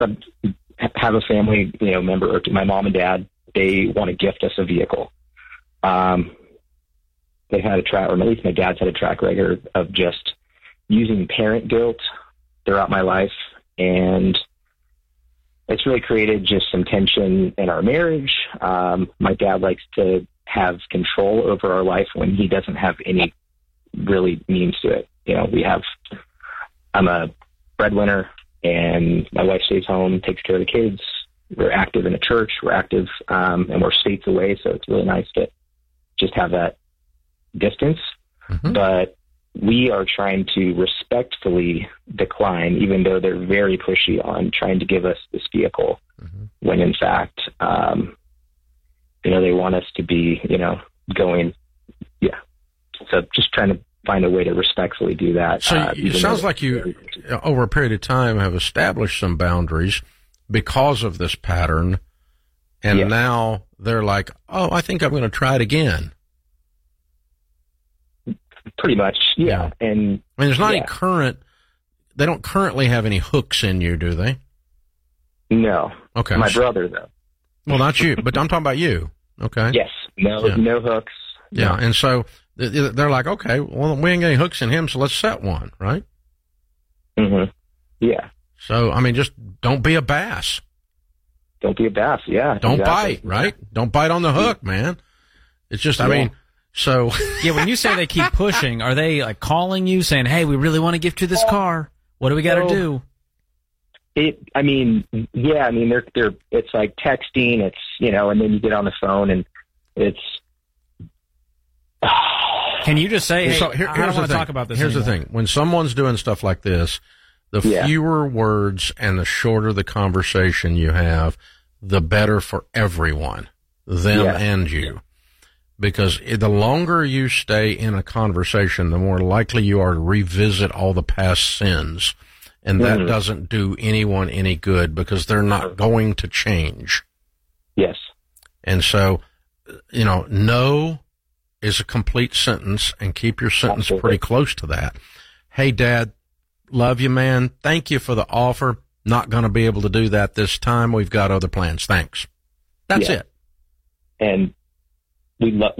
have a family, member, or my mom and dad, they want to gift us a vehicle. They've had or at least my dad's had a track record of just using parent guilt throughout my life. And it's really created just some tension in our marriage. My dad likes to have control over our life when he doesn't have any really means to it. I'm a breadwinner, and my wife stays home, takes care of the kids. We're active in a church. We're active, and we're states away. So it's really nice to just have that distance. Mm-hmm. But we are trying to respectfully decline, even though they're very pushy on trying to give us this vehicle, mm-hmm. when in fact, they want us to be, going. Yeah. So just trying to find a way to respectfully do that. So it sounds like you, over a period of time, have established some boundaries because of this pattern. And yes. Now they're like, oh, I think I'm going to try it again. Pretty much. Yeah. And there's not any they don't currently have any hooks in you, do they? No. Okay. My brother, though. Well, not you, but I'm talking about you. Okay. Yes. No hooks. Yeah. No. And so they're like, okay, well, we ain't got any hooks in him, so let's set one, right? Mm-hmm. Yeah. So, just don't be a bass. Don't be a bass, yeah. Don't bite, right? Yeah. Don't bite on the hook, man. It's just, so. Yeah, when you say they keep pushing, are they like calling you saying, hey, we really want to gift you this car. What do we got to do? They're it's like texting, it's, and then you get on the phone and it's. Can you just say, hey, so I don't want to talk about this Here's anymore. the thing. When someone's doing stuff like this, the fewer words and the shorter the conversation you have, the better for everyone, them and you. Because the longer you stay in a conversation, the more likely you are to revisit all the past sins. And that doesn't do anyone any good because they're not going to change. Yes. And so, no is a complete sentence, and keep your sentence pretty close to that. Hey, Dad, love you, man. Thank you for the offer. Not going to be able to do that this time. We've got other plans. Thanks. That's it. And we love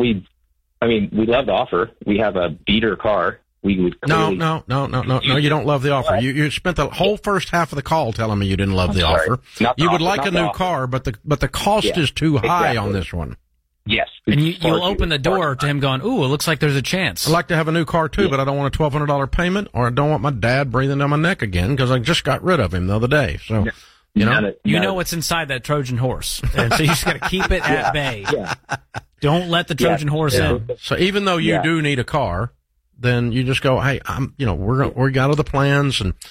the offer. We have a beater car. We would clearly... No. You don't love the offer. You spent the whole first half of the call telling me you didn't love the offer. You would like a new car, but the cost is too high on this one. Yes. And you'll open the door to him going, ooh, it looks like there's a chance. I'd like to have a new car, too, but I don't want a $1,200 payment, or I don't want my dad breathing down my neck again because I just got rid of him the other day. So, you know what's inside that Trojan horse. And so you just got to keep it at bay. Yeah. Don't let the Trojan horse in. So even though you do need a car, then you just go, hey, we got other plans, and,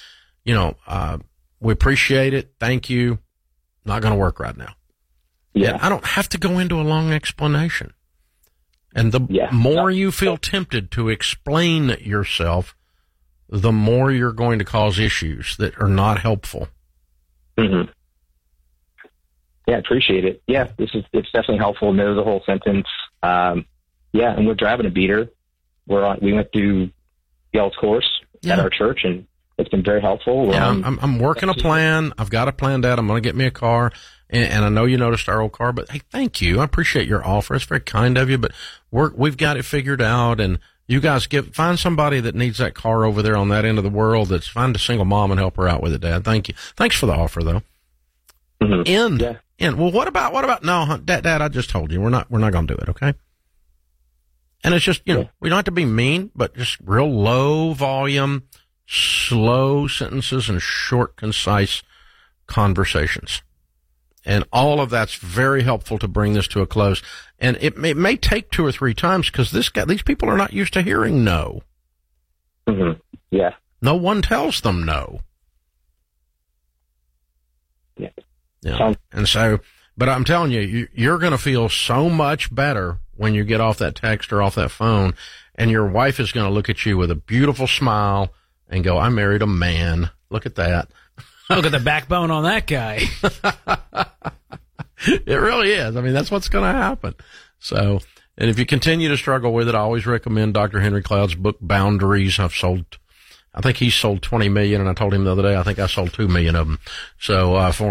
we appreciate it. Thank you. Not going to work right now. Yeah. And I don't have to go into a long explanation. And the more you feel tempted to explain yourself, the more you're going to cause issues that are not helpful. Mm-hmm. Yeah, I appreciate it. Yeah, it's definitely helpful. Know the whole sentence. And we're driving a beater. We went through Yale's course at our church, and it's been very helpful. I'm working a plan. I've got a plan, Dad. I'm going to get me a car. And I know you noticed our old car, but hey, thank you. I appreciate your offer. It's very kind of you, but we've got it figured out. And you guys find somebody that needs that car over there on that end of the world. Find a single mom and help her out with it, Dad. Thank you. Thanks for the offer, though. Mm-hmm. End. Well, what about? No, Dad, I just told you we're not going to do it. Okay. And it's just, we don't have to be mean, but just real low volume, slow sentences and short, concise conversations. And all of that's very helpful to bring this to a close. And it may take 2 or 3 times because these people are not used to hearing no. Mm-hmm. Yeah. No one tells them no. Yeah. And so, but I'm telling you're going to feel so much better when you get off that text or off that phone, and your wife is going to look at you with a beautiful smile and go, I married a man. Look at that. Look at the backbone on that guy. It really is. That's what's going to happen. So, and if you continue to struggle with it, I always recommend Dr. Henry Cloud's book, Boundaries. I've sold I think he sold 20 million, and I told him the other day I think I sold 2 million of them. So for